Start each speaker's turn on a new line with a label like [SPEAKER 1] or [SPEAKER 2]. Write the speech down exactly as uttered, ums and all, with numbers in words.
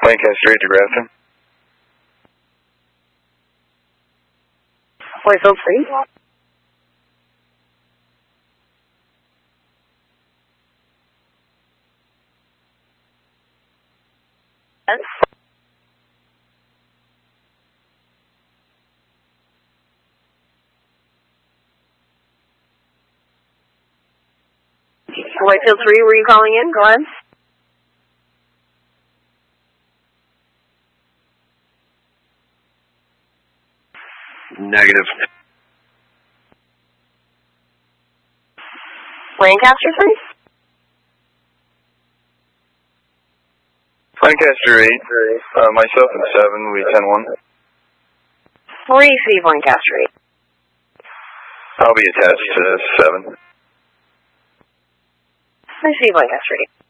[SPEAKER 1] Lancaster eight to Grafton.
[SPEAKER 2] Whitefield three. Yes. Whitefield three, were you calling in? Go ahead.
[SPEAKER 1] Negative.
[SPEAKER 2] Lancaster three?
[SPEAKER 1] Lancaster eight, uh, myself and seven, we ten one.
[SPEAKER 2] Receive Lancaster eight.
[SPEAKER 1] I'll be attached to seven.
[SPEAKER 2] Receive Lancaster eight.